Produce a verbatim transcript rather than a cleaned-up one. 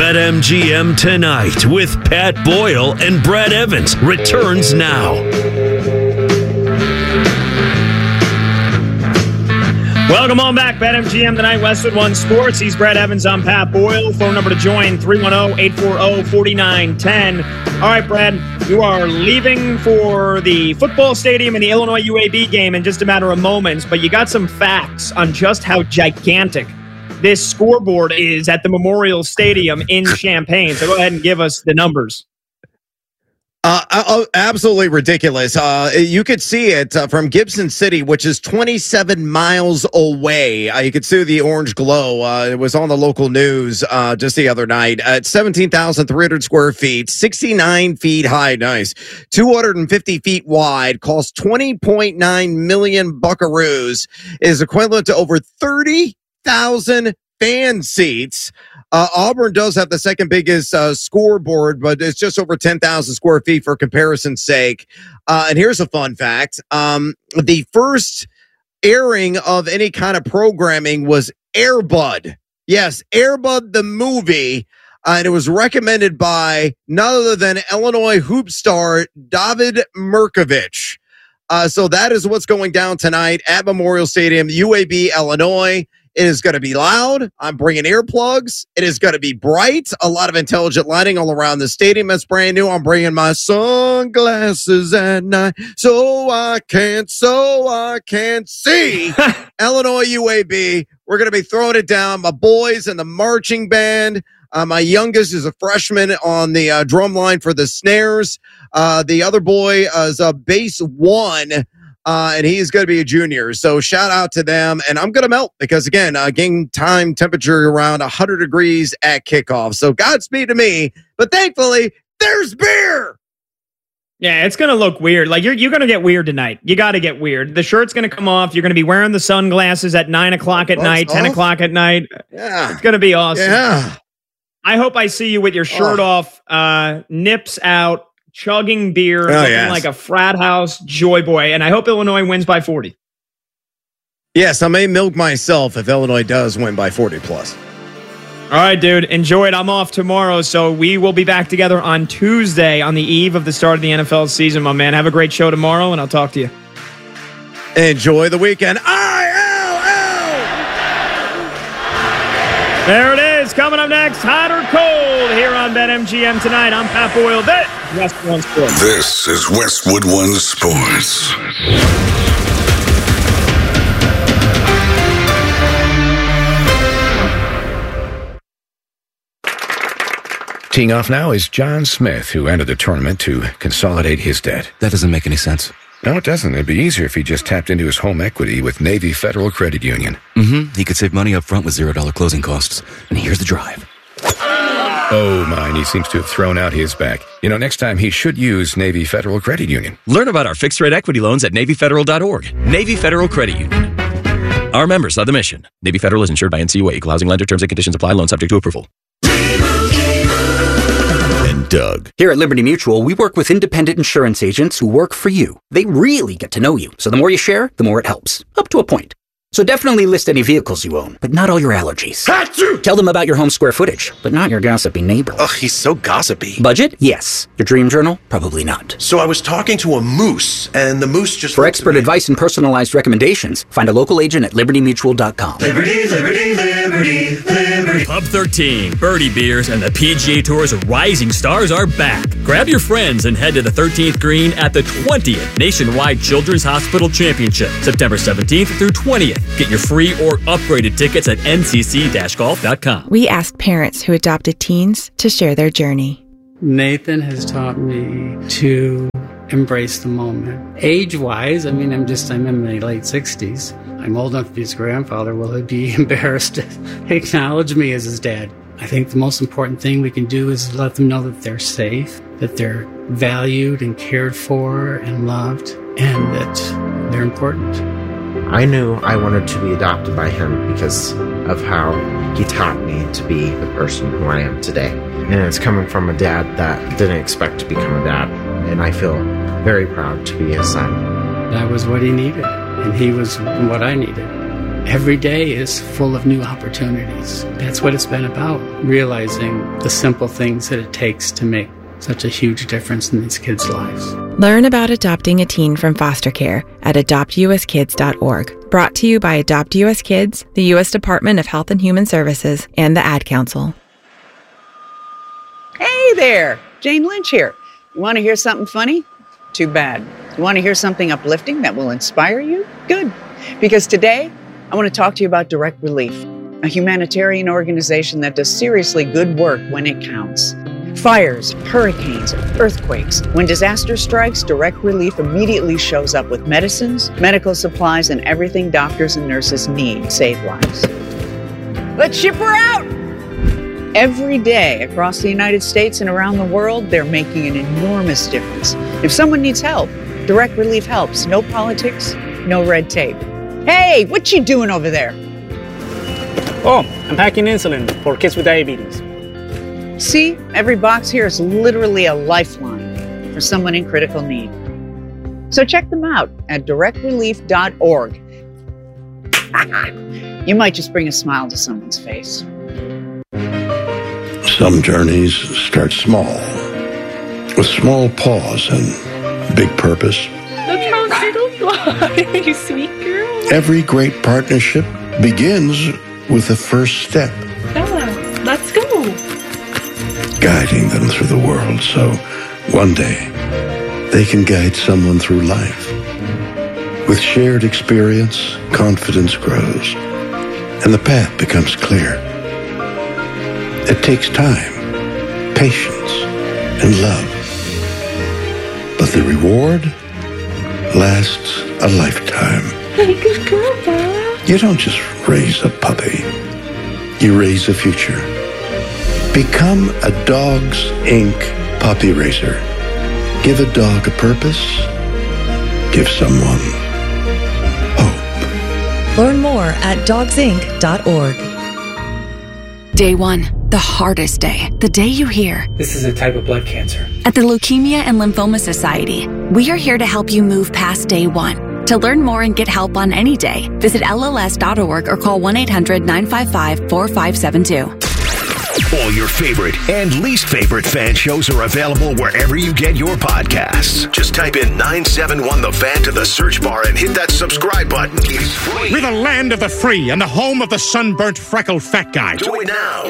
BetMGM Tonight with Pat Boyle and Brad Evans returns now. Welcome on back, BetMGM Tonight, Westwood One Sports. He's Brad Evans. I'm Pat Boyle. Phone number to join, three one zero, eight four zero, four nine one zero. All right, Brad, you are leaving for the football stadium and the Illinois U A B game in just a matter of moments, but you got some facts on just how gigantic this scoreboard is at the Memorial Stadium in Champaign. So go ahead and give us the numbers. Uh, uh, absolutely ridiculous. Uh, you could see it uh, from Gibson City, which is twenty-seven miles away. Uh, you could see the orange glow. Uh, it was on the local news uh, just the other night. Uh, it's seventeen thousand three hundred square feet, sixty-nine feet high. Nice. two hundred fifty feet wide, costs twenty point nine million buckaroos, is equivalent to over thirty thousand fan seats. Uh, Auburn does have the second biggest uh, scoreboard, but it's just over ten thousand square feet for comparison's sake. Uh, and here's a fun fact. Um, the first airing of any kind of programming was Air Bud. Yes, Air Bud the movie. Uh, and it was recommended by none other than Illinois hoop star David Merkovich. Uh, so that is what's going down tonight at Memorial Stadium, U A B, Illinois. It is going to be loud. I'm bringing earplugs. It is going to be bright. A lot of intelligent lighting all around the stadium. That's brand new. I'm bringing my sunglasses at night so I can't, so I can't see. Illinois U A B. We're going to be throwing it down. My boys in the marching band. Uh, my youngest is a freshman on the uh, drum line for the snares. Uh, the other boy uh, is a bass one. Uh, and he's going to be a junior. So shout out to them. And I'm going to melt because, again, uh, game time temperature around one hundred degrees at kickoff. So Godspeed to me. But thankfully, there's beer. Yeah, it's going to look weird. Like, you're, you're going to get weird tonight. You got to get weird. The shirt's going to come off. You're going to be wearing the sunglasses at nine o'clock at night, ten o'clock at night. Yeah. It's going to be awesome. Yeah. I hope I see you with your shirt oh. off, uh, nips out, chugging beer, oh, looking yes. like a frat house joy boy. And I hope Illinois wins by forty. Yes, I may milk myself if Illinois does win by forty plus. All right, dude. Enjoy it. I'm off tomorrow, so we will be back together on Tuesday on the eve of the start of the N F L season, my man. Have a great show tomorrow, and I'll talk to you. Enjoy the weekend. I L L! There it is. Coming up next, hot or cold here on BetMGM Tonight. I'm Pat Boyle. This is Westwood One Sports. This is Westwood One Sports. Teeing off now is John Smith, who entered the tournament to consolidate his debt. That doesn't make any sense. No, it doesn't. It'd be easier if he just tapped into his home equity with Navy Federal Credit Union. Mm-hmm. He could save money up front with zero dollar closing costs. And here's the drive. Oh, mine. He seems to have thrown out his back. You know, next time he should use Navy Federal Credit Union. Learn about our fixed rate equity loans at Navy Federal dot org. Navy Federal Credit Union. Our members are the mission. Navy Federal is insured by N C U A. Equal housing lender. Terms and conditions apply. Loan subject to approval. And Doug. Here at Liberty Mutual, we work with independent insurance agents who work for you. They really get to know you. So the more you share, the more it helps. Up to a point. So definitely list any vehicles you own, but not all your allergies. Achoo! Tell them about your home square footage, but not your gossipy neighbor. Ugh, he's so gossipy. Budget? Yes. Your dream journal? Probably not. So I was talking to a moose, and the moose just... For expert advice and personalized recommendations, find a local agent at Liberty Mutual dot com. Liberty, Liberty, Liberty, Liberty. Pub thirteen, Birdie Beers, and the P G A Tour's rising stars are back. Grab your friends and head to the thirteenth green at the twentieth Nationwide Children's Hospital Championship, September seventeenth through twentieth. Get your free or upgraded tickets at N C C golf dot com. We asked parents who adopted teens to share their journey. Nathan has taught me to embrace the moment. Age-wise, I mean, I'm just, I'm in my late sixties. I'm old enough to be his grandfather. Will he be embarrassed to acknowledge me as his dad? I think the most important thing we can do is let them know that they're safe, that they're valued and cared for and loved, and that they're important. I knew I wanted to be adopted by him because of how he taught me to be the person who I am today. And it's coming from a dad that didn't expect to become a dad. And I feel very proud to be his son. That was what he needed, and he was what I needed. every day is full of new opportunities. That's what it's been about, realizing the simple things that it takes to make such a huge difference in these kids' lives. Learn about adopting a teen from foster care at adopt u s kids dot org. Brought to you by Adopt U S Kids, the U S Department of Health and Human Services, and the Ad Council. Hey there, Jane Lynch here. You want to hear something funny? Too bad. You want to hear something uplifting that will inspire you? Good. Because today, I want to talk to you about Direct Relief, a humanitarian organization that does seriously good work when it counts. Fires, hurricanes, earthquakes. When disaster strikes, Direct Relief immediately shows up with medicines, medical supplies, and everything doctors and nurses need to save lives. Let's ship her out! Every day across the United States and around the world, they're making an enormous difference. If someone needs help, Direct Relief helps. No politics, no red tape. Hey, what you doing over there? Oh, I'm packing insulin for kids with diabetes. See, every box here is literally a lifeline for someone in critical need. So check them out at direct relief dot org. You might just bring a smile to someone's face. Some journeys start small, with small pause and big purpose. Look how little fly, you sweet girl. Every great partnership begins with the first step. Bella, let's go. Guiding them through the world so one day they can guide someone through life. With shared experience, confidence grows, and the path becomes clear. It takes time, patience, and love. But the reward lasts a lifetime. Hey, good girl, Bella. You don't just raise a puppy. You raise a future. Become a Dogs Incorporated puppy raiser. Give a dog a purpose. Give someone hope. Learn more at dogs inc dot org. Day one, the hardest day. The day you hear, this is a type of blood cancer. At the Leukemia and Lymphoma Society, we are here to help you move past day one. To learn more and get help on any day, visit L L S dot org or call one eight hundred nine five five four five seven two. All your favorite and least favorite fan shows are available wherever you get your podcasts. Just type in nine seven one The Fan to the search bar and hit that subscribe button. It's free. We're the land of the free and the home of the sunburnt, freckled fat guy. Do it now.